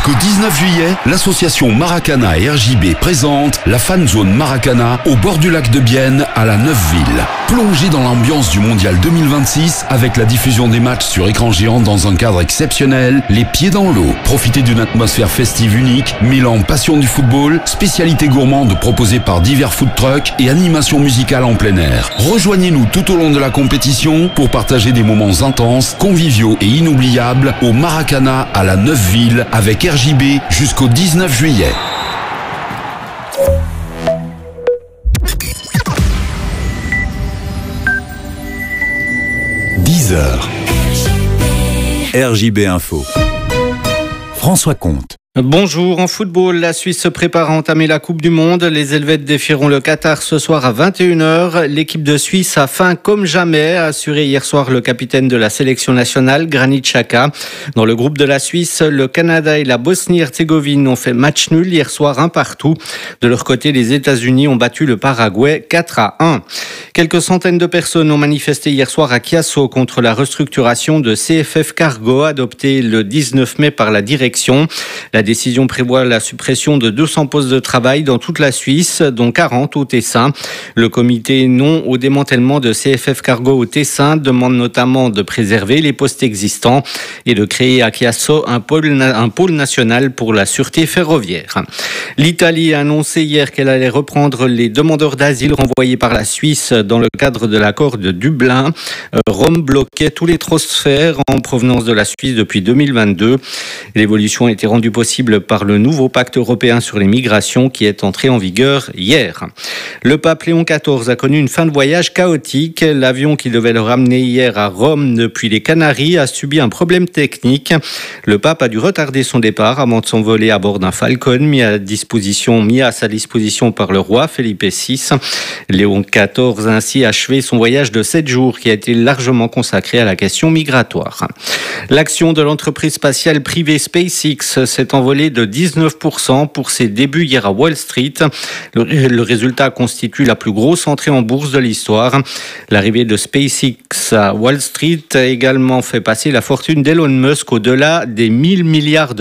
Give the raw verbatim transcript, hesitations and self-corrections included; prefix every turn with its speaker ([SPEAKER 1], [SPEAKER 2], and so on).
[SPEAKER 1] Jusqu'au dix-neuf juillet, l'association Maracana et R J B présente la Fan Zone Maracana au bord du lac de Bienne à la Neufville. Plongez dans l'ambiance du Mondial deux mille vingt-six avec la diffusion des matchs sur écran géant dans un cadre exceptionnel, les pieds dans l'eau. Profitez d'une atmosphère festive unique, mêlant passion du football, spécialités gourmandes proposées par divers food trucks et animations musicales en plein air. Rejoignez-nous tout au long de la compétition pour partager des moments intenses, conviviaux et inoubliables au Maracana à la Neufville avec R J B jusqu'au dix-neuf juillet. dix heures. R J B Info. François Comte.
[SPEAKER 2] Bonjour, en football, la Suisse se prépare à entamer la Coupe du Monde. Les Helvètes défieront le Qatar ce soir à vingt et une heures. L'équipe de Suisse a faim comme jamais, a assuré hier soir le capitaine de la sélection nationale, Granit Xhaka. Dans le groupe de la Suisse, le Canada et la Bosnie-Herzégovine ont fait match nul hier soir, un partout. De leur côté, les États-Unis ont battu le Paraguay quatre à un. Quelques centaines de personnes ont manifesté hier soir à Chiasso contre la restructuration de C F F Cargo adoptée le dix-neuf mai par la direction. La décision prévoit la suppression de deux cents postes de travail dans toute la Suisse, dont quarante au Tessin. Le comité non au démantèlement de C F F Cargo au Tessin demande notamment de préserver les postes existants et de créer à Chiasso un pôle, un pôle national pour la sûreté ferroviaire. L'Italie a annoncé hier qu'elle allait reprendre les demandeurs d'asile renvoyés par la Suisse dans le cadre de l'accord de Dublin. Rome bloquait tous les transferts en provenance de la Suisse depuis deux mille vingt-deux. L'évolution a été rendue possible par le nouveau pacte européen sur les migrations qui est entré en vigueur hier. Le pape Léon quatorze a connu une fin de voyage chaotique. L'avion qui devait le ramener hier à Rome depuis les Canaries a subi un problème technique. Le pape a dû retarder son départ avant de s'envoler à bord d'un Falcon mis à disposition, mis à sa disposition par le roi Philippe six. Léon quatorze a ainsi achevé son voyage de sept jours qui a été largement consacré à la question migratoire. L'action de l'entreprise spatiale privée SpaceX s'est envolée de dix-neuf pour cent pour ses débuts hier à Wall Street. Le, le résultat constitue la plus grosse entrée en bourse de l'histoire. L'arrivée de SpaceX à Wall Street a également fait passer la fortune d'Elon Musk au-delà des mille milliards de